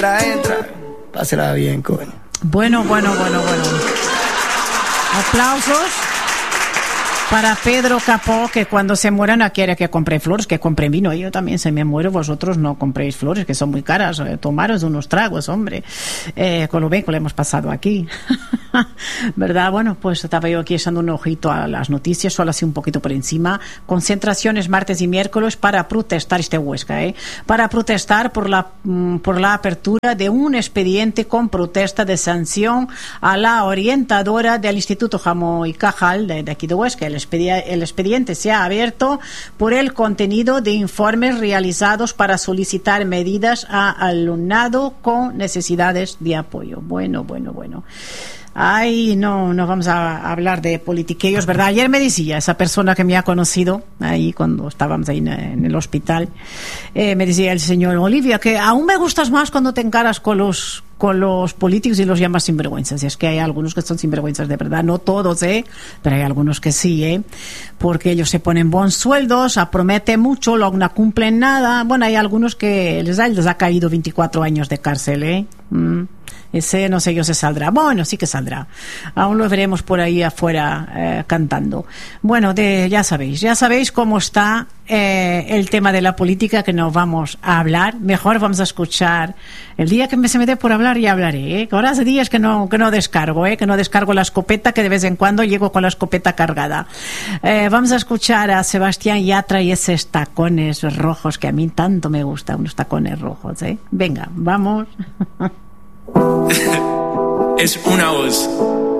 Entra. Pásela bien, coño. Bueno. Aplausos para Pedro Capó, que cuando se muera no quiere que compre flores, que compre vino. Yo también, se me muero, vosotros no compréis flores, que son muy caras. Tomaros unos tragos, hombre. Con lo bien que lo hemos pasado aquí. ¿Verdad? Bueno, pues estaba yo aquí echando un ojito a las noticias, solo así un poquito por encima. Concentraciones martes y miércoles para protestar, Huesca, para protestar por la apertura de un expediente con protesta de sanción a la orientadora del Instituto Jamo y Cajal de aquí de Huesca. El expediente se ha abierto por el contenido de informes realizados para solicitar medidas a alumnado con necesidades de apoyo. Bueno. Ay, no vamos a hablar de politiqueos, ¿verdad? Ayer me decía esa persona que me ha conocido ahí cuando estábamos ahí en el hospital, me decía el señor: Olivia, que aún me gustas más cuando te encaras con los políticos y los llamas sinvergüenzas. Y es que hay algunos que son sinvergüenzas de verdad, no todos, pero hay algunos que sí, porque ellos se ponen buenos sueldos, prometen mucho, luego no cumplen nada. Bueno, hay algunos que les ha caído 24 años de cárcel, Ese no sé yo se saldrá. Bueno, sí que saldrá. Aún lo veremos por ahí afuera cantando. Bueno, ya sabéis cómo está el tema de la política, que no vamos a hablar. Mejor vamos a escuchar. El día que se me dé por hablar ya hablaré, Ahora hace días que no descargo, que no descargo la escopeta, que de vez en cuando llego con la escopeta cargada. Vamos a escuchar a Sebastián Yatra y esos tacones rojos que a mí tanto me gustan, unos tacones rojos, Venga, vamos. Es una voz.